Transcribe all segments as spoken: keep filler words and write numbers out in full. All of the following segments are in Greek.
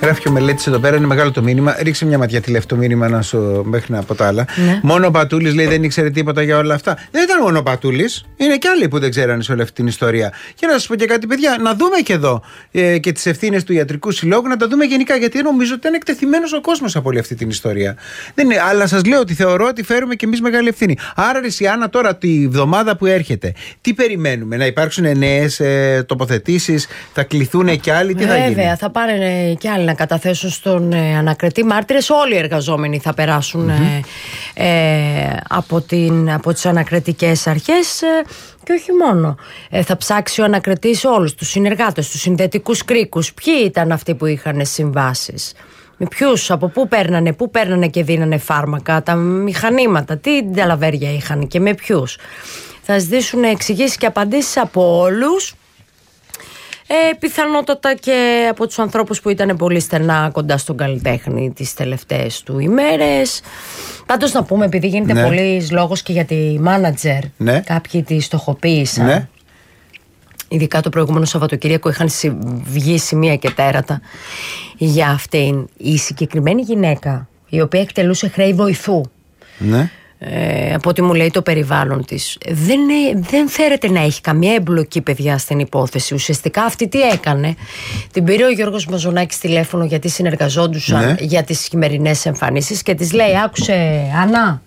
Γράφει ο Μελέτης εδώ πέρα, είναι μεγάλο το μήνυμα. Ρίξε μια ματιά τι λέει αυτό το μήνυμα να σου μέχρι από τα άλλα. Ναι. Μόνο ο Πατούλης λέει δεν ήξερε τίποτα για όλα αυτά. Δεν ήταν μόνο ο Πατούλης, είναι και άλλοι που δεν ξέρανε σε όλη αυτή την ιστορία. Και να σας πω και κάτι, παιδιά, να δούμε και εδώ ε, και τις ευθύνες του Ιατρικού Συλλόγου, να τα δούμε γενικά. Γιατί νομίζω ότι ήταν εκτεθειμένος ο κόσμος από όλη αυτή την ιστορία. Δεν είναι, αλλά σας λέω ότι θεωρώ ότι φέρουμε και εμείς μεγάλη ευθύνη. Άρα, Ρησιάνα, τώρα τη βδομάδα που έρχεται, τι περιμένουμε, να υπάρξουν νέες ε, τοποθετήσεις, θα κληθούν και άλλοι, τι Βέβαια, θα γίνει? Βέβαια, θα πάρουν και άλλοι να καταθέσουν στον ε, ανακριτή μάρτυρες. Όλοι οι εργαζόμενοι θα περάσουν mm-hmm. ε, ε, από, την, από τις ανακριτικές αρχές. Ε, Και όχι μόνο. Ε, θα ψάξει ο ανακριτής όλους τους συνεργάτες, τους συνδετικούς κρίκους. Ποιοι ήταν αυτοί που είχαν συμβάσεις, με ποιους, από πού παίρνανε, πού παίρνανε και δίνανε φάρμακα, τα μηχανήματα, τι ταλαβέρια είχαν και με ποιους. Θα ζητήσουν εξηγήσεις και απαντήσεις από όλους. Ε, πιθανότατα και από τους ανθρώπους που ήταν πολύ στενά κοντά στον καλλιτέχνη τις τελευταίες του ημέρες. Πάντως να πούμε, επειδή γίνεται ναι. πολύς λόγος και για τη μάνατζερ, ναι. κάποιοι τη στοχοποίησαν. Ναι. Ειδικά το προηγούμενο Σαββατοκύριακο είχαν βγει σημεία και τέρατα για αυτήν. Η συγκεκριμένη γυναίκα, η οποία εκτελούσε χρέη βοηθού, ναι. Ε, από ό,τι μου λέει το περιβάλλον της, δεν, δεν φέρεται να έχει καμία εμπλοκή, παιδιά, στην υπόθεση. Ουσιαστικά αυτή τι έκανε? Την πήρε ο Γιώργος Μαζονάκης τηλέφωνο, γιατί συνεργαζόντουσαν ναι. για τις χειμερινές εμφανίσεις, και της λέει: άκουσε, Ανά,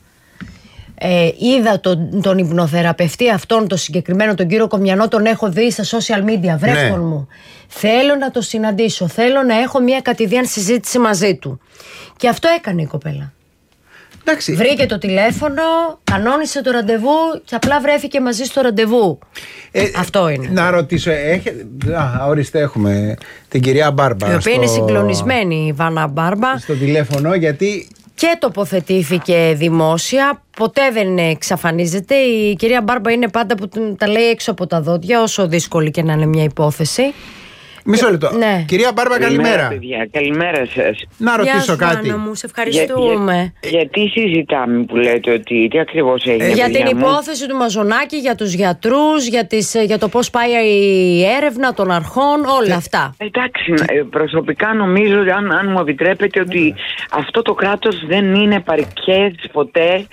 ε, είδα τον, τον υπνοθεραπευτή αυτόν, τον συγκεκριμένο, τον κύριο Κομιανό, τον έχω δει στα social media, βρες τον ναι. μου, θέλω να το συναντήσω, θέλω να έχω μια κατηδίαν συζήτηση μαζί του. Και αυτό έκανε η κοπέλα. Εντάξει. Βρήκε το τηλέφωνο, κανόνισε το ραντεβού και απλά βρέθηκε μαζί στο ραντεβού. Ε, Αυτό είναι. Να ρωτήσω, έχετε... Α, ορίστε, έχουμε την κυρία Μπάρμπα. Η οποία στο... είναι συγκλονισμένη, η Βάνα Μπάρμπα. Στο τηλέφωνο, γιατί... Και τοποθετήθηκε δημόσια, ποτέ δεν εξαφανίζεται. Η κυρία Μπάρμπα είναι πάντα που τα λέει έξω από τα δόντια, όσο δύσκολη και να είναι μια υπόθεση. Μισό λεπτό. Ναι. Κυρία Μπάρμπα, καλημέρα. Παιδιά. Καλημέρα σας. Να ρωτήσω Γεια κάτι. Βάνα μου, σε ευχαριστούμε. Για, για, γιατί συζητάμε που λέτε ότι τι ακριβώς έγινε? Ε, για την μου? υπόθεση του Μαζονάκη, για τους γιατρούς, για, τις, για το πώς πάει η έρευνα των αρχών, όλα αυτά. Εντάξει, προσωπικά νομίζω, αν, αν μου επιτρέπετε, ότι αυτό το κράτος δεν είναι παρκές ποτέ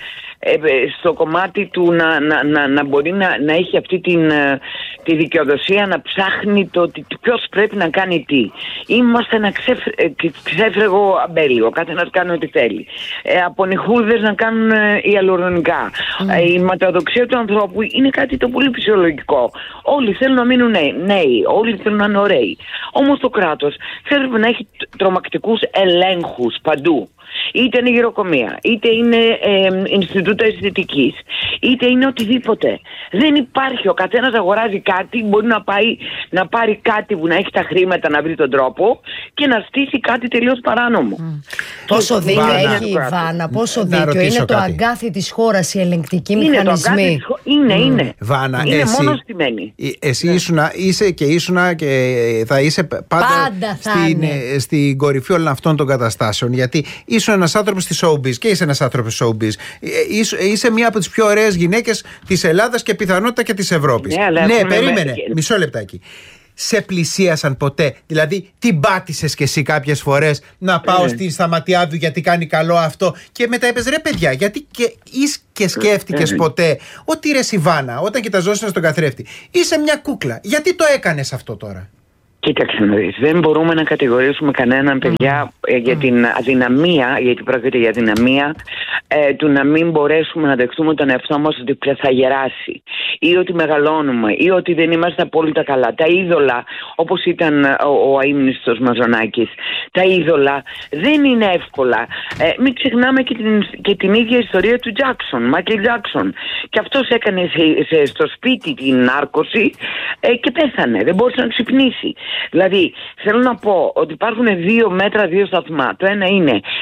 στο κομμάτι του να, να, να, να μπορεί να, να έχει αυτή την, τη δικαιοδοσία να ψάχνει το ότι ποιος πρέπει να κάνει τι. Είμαστε ένα ξέφρε, ξέφρεγο αμπέλιο, ο καθένας κάνει ό,τι θέλει. Ε, από νυχούδες να κάνουν ε, ιαλουρονικά. Mm. Ε, η ματαιοδοξία του ανθρώπου είναι κάτι το πολύ φυσιολογικό. Όλοι θέλουν να μείνουν νέοι, νέοι, όλοι θέλουν να είναι ωραίοι. Όμως το κράτος θέλει να έχει τρομακτικούς ελέγχους παντού. Είτε είναι γυροκομεία, είτε είναι ε, Ινστιτούτο Αισθητικής, είτε είναι οτιδήποτε. Δεν υπάρχει. Ο καθένας αγοράζει κάτι, μπορεί να πάει να πάρει κάτι που να έχει τα χρήματα να βρει τον τρόπο και να στήσει κάτι τελείως παράνομο. Mm. Πόσο δίκιο έχει η Βάνα, πόσο δίκιο. Είναι το κάτι. Αγκάθι της χώρας, οι ελεγκτικοί είναι μηχανισμοί. Το χω... Είναι, mm. είναι. Βάνα, είναι εσύ, μόνο στημένη. Εσύ ναι. ήσουνα, είσαι και ήσουνα και θα είσαι πάντα, πάντα στην, στην κορυφή όλων αυτών των καταστάσεων. Γιατί ήσουν ένας άνθρωπος της showbiz και είσαι ένας άνθρωπος της showbiz. Είσαι, είσαι μία από τις πιο ωραίες γυναίκες της Ελλάδας και πιθανότητα και της Ευρώπης. Ναι, ναι περίμενε. Με... Μισό λεπτάκι. Σε πλησίασαν ποτέ? Δηλαδή, την πάτησες κι εσύ κάποιες φορές να πάω mm. στη Σταματιάδου γιατί κάνει καλό αυτό? Και μετά είπες, ρε παιδιά, γιατί και, και σκέφτηκες mm. ποτέ ότι ρε Σιβάνα, όταν κοιταζόσουν στον καθρέφτη, είσαι μια κούκλα? Γιατί το έκανες αυτό τώρα? Κοίταξε να δεις, δεν μπορούμε να κατηγορήσουμε κανέναν, παιδιά, mm. για την αδυναμία, γιατί πρόκειται για αδυναμία, ε, του να μην μπορέσουμε να δεχτούμε τον εαυτό μας ότι πια θα γεράσει, ή ότι μεγαλώνουμε, ή ότι δεν είμαστε απόλυτα καλά. Τα είδωλα, όπως ήταν ο, ο αείμνηστος Μαζονάκης, τα είδωλα δεν είναι εύκολα. Ε, μην ξεχνάμε και την, και την ίδια ιστορία του Τζάκσον, Μάικλ Τζάκσον. Και αυτός έκανε σε, σε, στο σπίτι την νάρκωση ε, και πέθανε, δεν μπορούσε να ξυπνήσει. Δηλαδή, θέλω να πω ότι υπάρχουν δύο μέτρα, δύο σταθμά. Το ένα είναι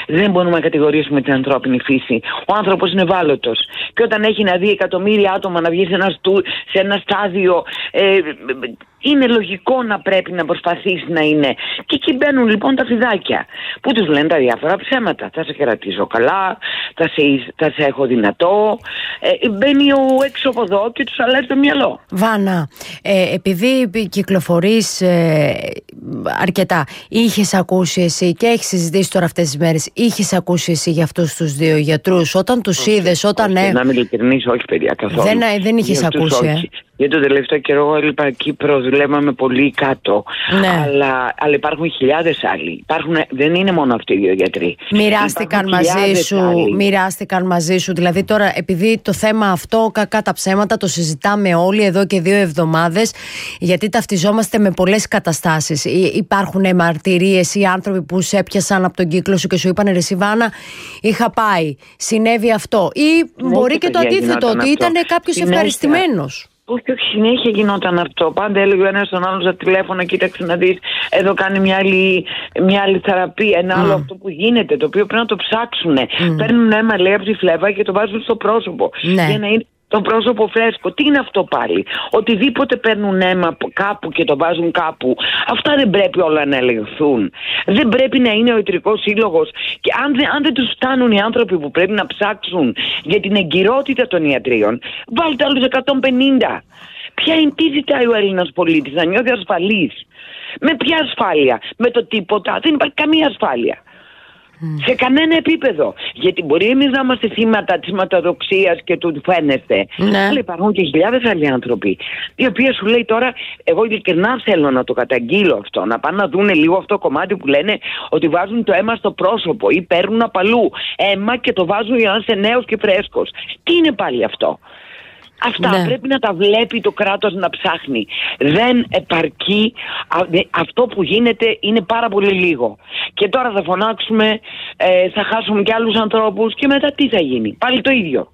δεν μπορούμε να κατηγορήσουμε την ανθρώπινη φύση. Ο άνθρωπος είναι ευάλωτος. Και όταν έχει να δει εκατομμύρια άτομα να βγει σε ένα, στου, σε ένα στάδιο, ε, είναι λογικό να πρέπει να προσπαθήσει να είναι. Και εκεί μπαίνουν λοιπόν τα φιδάκια που τους λένε τα διάφορα ψέματα. Θα σε κρατήσω καλά, θα σε, θα σε έχω δυνατό. Ε, μπαίνει ο έξω από εδώ και τους αλλάζει το μυαλό. Βάνα, ε, επειδή κυκλοφορείς ε, αρκετά, είχες ακούσει εσύ και έχεις συζητήσει τώρα αυτές τις μέρες, είχες ακούσει εσύ για αυτούς τους δύο γιατρούς όταν τους είδες, όταν... Όχι, ε... να είμαι ειλικρινής, όχι παιδιά καθόλου. Δεν, δεν είχες ακούσει, ε. Για τον τελευταίο καιρό έλειπα Κύπρο, δουλεύαμε πολύ κάτω. Ναι. Αλλά, αλλά υπάρχουν χιλιάδες άλλοι. Υπάρχουν, δεν είναι μόνο αυτοί οι δύο γιατροί. Μοιράστηκαν μαζί σου, άλλοι. μοιράστηκαν μαζί σου. Δηλαδή τώρα, επειδή το θέμα αυτό, κακά τα ψέματα, το συζητάμε όλοι εδώ και δύο εβδομάδες, γιατί ταυτιζόμαστε με πολλές καταστάσεις. Υπάρχουν μαρτυρίες ή άνθρωποι που σε έπιασαν από τον κύκλο σου και σου είπαν ρε Σιβάνα, είχα πάει, συνέβη αυτό. Ή ναι, μπορεί και το αντίθετο, ότι ήταν κάποιος ευχαριστημένος. Όχι, όχι, συνέχεια γινόταν αυτό. Πάντα έλεγε ο ένας στον άλλο στα τηλέφωνα, κοίταξε να δεις, εδώ κάνει μια άλλη, μια άλλη θεραπεία. Ένα mm. άλλο αυτό που γίνεται, το οποίο πρέπει να το ψάξουνε. Mm. Παίρνουν αίμα, λέει, από τη φλέβα και το βάζουν στο πρόσωπο. Ναι. Για να είναι το πρόσωπο φρέσκο. Τι είναι αυτό πάλι? Οτιδήποτε παίρνουν αίμα κάπου και το βάζουν κάπου, αυτά δεν πρέπει όλα να ελεγχθούν. Δεν πρέπει να είναι ο ιατρικός σύλλογος. Και αν δεν, αν δεν τους φτάνουν οι άνθρωποι που πρέπει να ψάξουν για την εγκυρότητα των ιατρίων, βάλτε άλλους εκατόν πενήντα. Ποια είναι, τι ζητάει ο Έλληνας πολίτης? Να νιώθει ασφαλής. Με ποια ασφάλεια? Με το τίποτα? Δεν υπάρχει καμία ασφάλεια. Mm. Σε κανένα επίπεδο. Γιατί μπορεί εμείς να είμαστε θύματα της ματοδοξίας και του φαίνεστε. Ναι. Αλλά υπάρχουν και χιλιάδες άλλοι άνθρωποι, οι οποίοι σου λέει τώρα, εγώ ειλικρινά θέλω να το καταγγείλω αυτό, να πάνε να δούνε λίγο αυτό το κομμάτι που λένε ότι βάζουν το αίμα στο πρόσωπο ή παίρνουν απαλού αίμα και το βάζουν για να είσαι νέος και φρέσκος. Τι είναι πάλι αυτό? Αυτά ναι. πρέπει να τα βλέπει το κράτος να ψάχνει. Δεν επαρκεί. Αυτό που γίνεται είναι πάρα πολύ λίγο. Και τώρα θα φωνάξουμε, ε, θα χάσουμε και άλλους ανθρώπους και μετά τι θα γίνει? Πάλι το ίδιο.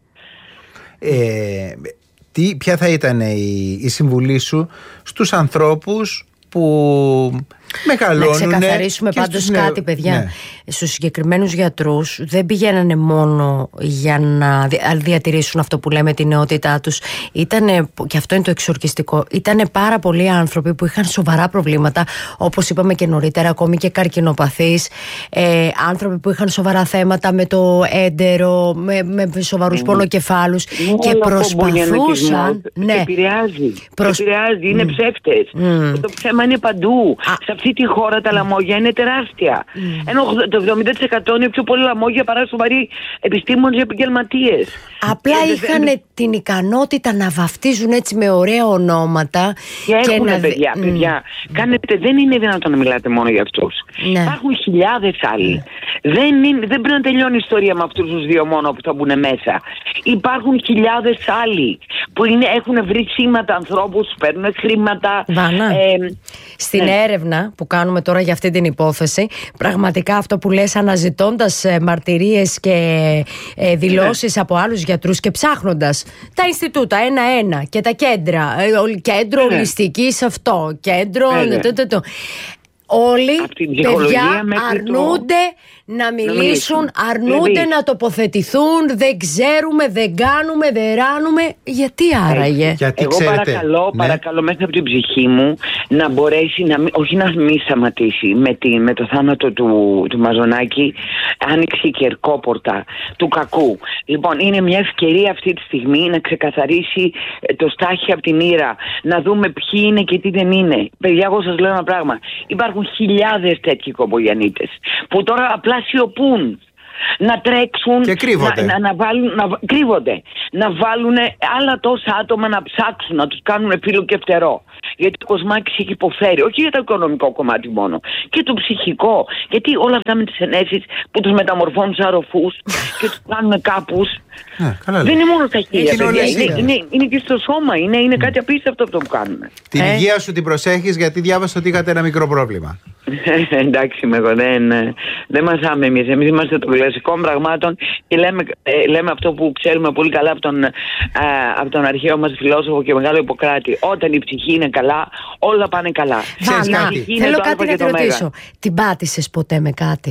Ε, τι, ποια θα ήταν η, η συμβουλή σου στους ανθρώπους που μεγαλώνουν? Να ξεκαθαρίσουμε πάντως στους... κάτι, παιδιά. Ναι. Στους συγκεκριμένους γιατρούς δεν πηγαίνανε μόνο για να διατηρήσουν αυτό που λέμε τη νεότητά τους. Ήτανε, και αυτό είναι το εξορκιστικό, ήτανε πάρα πολλοί άνθρωποι που είχαν σοβαρά προβλήματα, όπως είπαμε και νωρίτερα, ακόμη και καρκινοπαθείς, ε, άνθρωποι που είχαν σοβαρά θέματα με το έντερο, με, με σοβαρούς mm. πονοκεφάλους mm. και προσπαθούσαν. Ναι. Επηρεάζει. Προσ... Επηρεάζει, είναι mm. ψεύτες. Mm. Το ψέμα είναι παντού. Ah. Σε αυτή τη χώρα τα λαμόγια είναι τεράστια. Mm. Ενώ το εβδομήντα τοις εκατό είναι πιο πολύ λαμόγια παρά σοβαροί επιστήμονες και επαγγελματίες. Απλά ε, είχαν ε, την ικανότητα να βαφτίζουν έτσι με ωραία ονόματα. Και, και έχουν, να... παιδιά, παιδιά. Mm. Κάνετε, δεν είναι δυνατόν να μιλάτε μόνο για αυτούς. Ναι. Υπάρχουν χιλιάδες άλλοι. Mm. Δεν, είναι, δεν πρέπει να τελειώνει η ιστορία με αυτούς τους δύο μόνο που θα μπουν μέσα. Υπάρχουν χιλιάδες άλλοι που είναι, έχουν βρει σήματα ανθρώπους, παίρνουν χρήματα. Βάνα, ε, στην ναι. έρευνα που κάνουμε τώρα για αυτή την υπόθεση, πραγματικά αυτό που λες, αναζητώντας ε, μαρτυρίες και ε, δηλώσεις ναι. από άλλους γιατρούς και ψάχνοντας τα Ινστιτούτα ένα-ένα και τα κέντρα, ε, κέντρο ναι. ολιστικής αυτό, κέντρο... Ναι. Το, το, το. Όλοι, παιδιά, αρνούνται το... να μιλήσουν, αρνούνται δηλαδή. να τοποθετηθούν, δεν ξέρουμε, δεν κάνουμε, δεν ράνουμε. Γιατί άραγε? Γιατί Εγώ ξέρετε, παρακαλώ, ναι. παρακαλώ μέσα από την ψυχή μου να μπορέσει, να, όχι να μην σταματήσει με, τη, με το θάνατο του, του Μαζονάκη. Άνοιξε η κερκόπορτα του κακού. Λοιπόν, είναι μια ευκαιρία αυτή τη στιγμή να ξεκαθαρίσει το στάχι από την ήρα, να δούμε ποιοι είναι και τι δεν είναι. Παιδιά, εγώ σας λέω ένα πράγμα. Υπάρχουν χιλιάδες τέτοιοι κομπογιανίτες που τώρα απλά σιωπούν, να τρέξουν και κρύβονται. Να, να, να βάλουν, να, κρύβονται, να βάλουν άλλα τόσα άτομα να ψάξουν, να τους κάνουν φύλλο και φτερό. Γιατί ο Κοσμάκης έχει υποφέρει, όχι για το οικονομικό κομμάτι μόνο, και το ψυχικό. Γιατί όλα αυτά με τις ενέσεις που τους μεταμορφώνουν σε αρροφούς και τους κάνουν κάπους. Ναι, δεν είναι μόνο στα χέρια, είναι, είναι, είναι, είναι και στο σώμα, είναι, είναι κάτι απίστευτο αυτό που κάνουν. Την ε? υγεία σου την προσέχεις, γιατί διάβασα ότι είχατε ένα μικρό πρόβλημα. Εντάξει, με εγώ δεν, δεν μασάμε εμείς. Εμείς είμαστε των κλασικών πραγμάτων και λέμε, ε, λέμε αυτό που ξέρουμε πολύ καλά από τον, ε, από τον αρχαίο μας φιλόσοφο και μεγάλο Ιπποκράτη. Όταν η ψυχή είναι καλά, όλα πάνε καλά. Βάνα, θέλω κάτι να τη ρωτήσω. Την πάτησες ποτέ με κάτι?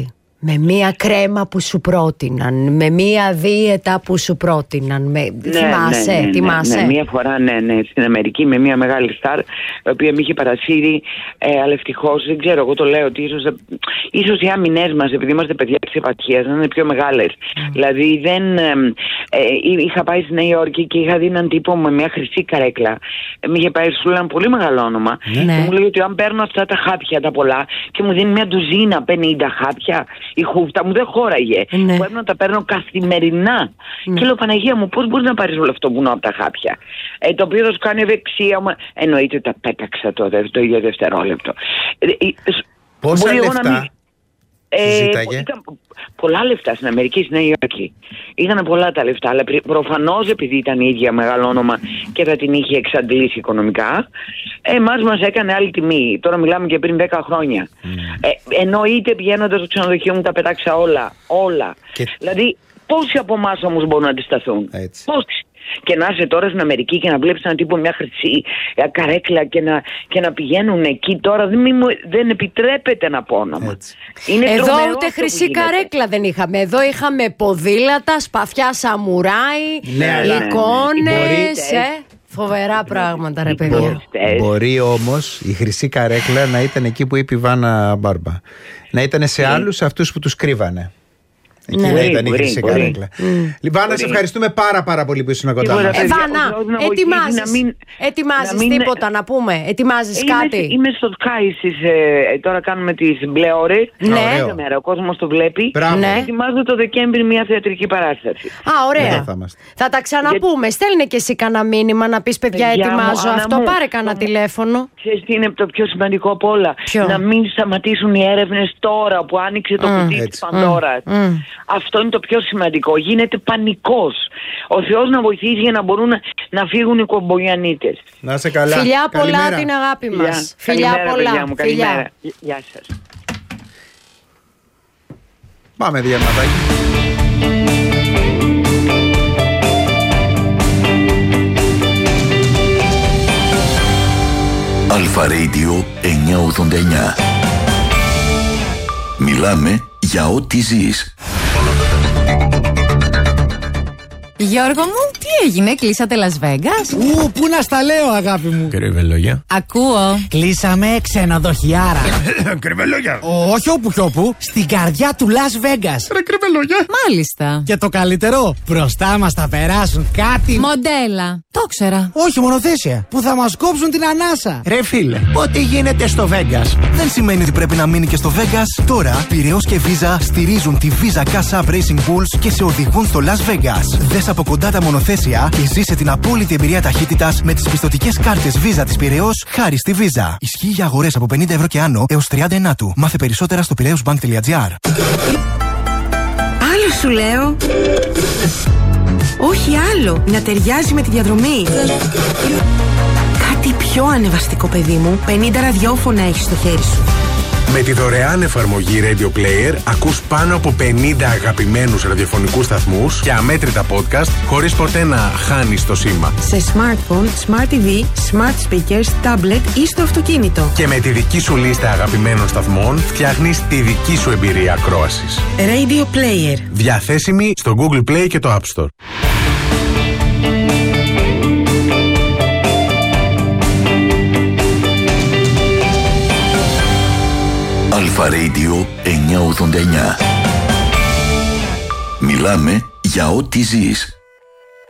Με μία κρέμα που σου πρότειναν, με μία δίαιτα που σου πρότειναν. Με... Ναι, θυμάσαι, ναι, ναι, θυμάσαι. Ναι, ναι, μία φορά, ναι, ναι, στην Αμερική με μία μεγάλη στάρ, η οποία με είχε παρασύρει, ε, αλλά ευτυχώς, δεν ξέρω, εγώ το λέω ότι ίσως, ίσως οι άμυνές μας, επειδή είμαστε παιδιά της επαρχίας, να είναι πιο μεγάλες. Mm. Δηλαδή, δεν. Ε, ε, είχα πάει στη Νέα Υόρκη και είχα δει έναν τύπο με μια χρυσή καρέκλα. Ε, με είχε πάει σου ένα πολύ μεγάλο όνομα. Ναι. Και μου λέει ότι αν παίρνω αυτά τα χάπια τα πολλά και μου δίνει μια ντουζίνα πενήντα χάπια, η χούφτα μου δεν χώραγε. Ναι. Πρέπει να τα παίρνω καθημερινά. Ναι. Και λέω, Παναγία μου, πώς μπορεί να πάρει όλο αυτό βουνό από τα χάπια. Ε, το οποίο θα σου κάνει ευεξία. Εννοείται ότι τα πέταξα το, το ίδιο δευτερόλεπτο. Ε, Πόσα λεφτά ε, ήταν πολλά λεφτά στην Αμερική, στη Νέα Υόρκη. Είχαν πολλά τα λεφτά, αλλά προφανώς επειδή ήταν η ίδια μεγάλο όνομα και θα την είχε εξαντλήσει οικονομικά, εμάς μας έκανε άλλη τιμή. Τώρα μιλάμε και πριν δέκα χρόνια. Mm. Ε, εννοείται πηγαίνοντας στο ξενοδοχείο μου τα πετάξα όλα. Όλα. Και... Δηλαδή, πόσοι από εμάς όμως μπορούν να αντισταθούν. Έτσι. Πόσοι. Και να είσαι τώρα στην Αμερική και να βλέπεις έναν τύπο μια χρυσή καρέκλα και να, και να πηγαίνουν εκεί τώρα, δεν, μη, δεν επιτρέπεται να πω όνομα. Εδώ ούτε χρυσή καρέκλα δεν είχαμε. Εδώ είχαμε ποδήλατα, σπαθιά σαμουράι, ναι, εικόνες, ναι, ναι. Ε, φοβερά πράγματα, ρε παιδιά. Μπορεί όμως η χρυσή καρέκλα να ήταν εκεί που είπε η Βάνα Μπάρμπα. Να ήταν σε άλλους αυτούς που τους κρύβανε. Εκεί ναι, ήταν η χρυσή καρέκλα. Λιβάνα, σε ευχαριστούμε πάρα πάρα πολύ που ήσουν κοντά μας. Ε, Βάνα, ετοιμάζεις, ετοιμάζεις μην... τίποτα να πούμε, ετοιμάζεις είμαι, κάτι. Είμαι στο Sky, ε, τώρα κάνουμε τις μπλε ώρες. Ναι. Μέρα, ο κόσμος το βλέπει. Ναι. Ετοιμάζω το Δεκέμβρη μια θεατρική παράσταση. Α, ωραία. Θα, θα τα ξαναπούμε. Για... Στέλνε και εσύ κανένα μήνυμα να πεις παιδιά ετοιμάζω μου, αυτό, μου, πάρε κανένα τηλέφωνο. Ξέρεις τι είναι το πιο σημαντικό απ' όλα? Να μην σταματήσουν οι έρευνες τώρα που άνοιξε το κουτί της Πανδώρας. Αυτό είναι το πιο σημαντικό. Γίνεται πανικός. Ο Θεός να βοηθήσει για να μπορούν να, να φύγουν οι κομπογιανίτες. Να είσαι καλά. Φιλιά πολλά την αγάπη μας. Φιλιά, Φιλιά πολλά. Παιδιά μου, καλημέρα. Γεια σας. Πάμε διαματάκι. Αλφα Radio εννιακόσια ογδόντα εννιά. Μιλάμε για ό,τι ζεις. Γιώργο μου, τι έγινε, κλείσατε Las Vegas? Ου, πού να στα λέω, αγάπη μου. Κρυβελόγια. Ακούω. Κλείσαμε ξενοδοχιάρα. Κρυβελόγια. Όχι όπου κι όπου, στην καρδιά του Las Vegas. Ρε κρυβελόγια. Μάλιστα. Και το καλύτερο, μπροστά μας θα περάσουν κάτι. Μοντέλα. Το ξέρα. Όχι, μονοθέσια. Που θα μας κόψουν την ανάσα. Ρε φίλε, ό,τι γίνεται στο Vegas δεν σημαίνει ότι πρέπει να μείνει και στο Vegas. Τώρα, Πειραιώς και Visa στηρίζουν τη Visa Cash App Racing Bulls και σε οδηγούν στο Las Vegas. Δες από κοντά τα μονοθέσια και ζήσε την απόλυτη εμπειρία ταχύτητας με τις πιστωτικές κάρτες Visa της Πειραιώς χάρη στη Visa. Ισχύει για αγορές από πενήντα ευρώ και άνω έως τριάντα εννιά του. Μάθε περισσότερα στο πειραιώσμπανκ τελεία τζι άρ. Άλλο σου λέω. Όχι άλλο. Να ταιριάζει με τη διαδρομή. Κάτι πιο ανεβαστικό, παιδί μου. πενήντα ραδιόφωνα έχεις στο χέρι σου. Με τη δωρεάν εφαρμογή Radio Player ακούς πάνω από πενήντα αγαπημένους ραδιοφωνικούς σταθμούς και αμέτρητα podcast χωρίς ποτέ να χάνεις το σήμα. Σε smartphone, smart τι βι, smart speakers, tablet ή στο αυτοκίνητο. Και με τη δική σου λίστα αγαπημένων σταθμών φτιάχνεις τη δική σου εμπειρία ακρόασης. Radio Player. Διαθέσιμη στο Google Play και το App Store. Αλφα Radio εννιακόσια ογδόντα εννιά. Μιλάμε για ό,τι ζεις.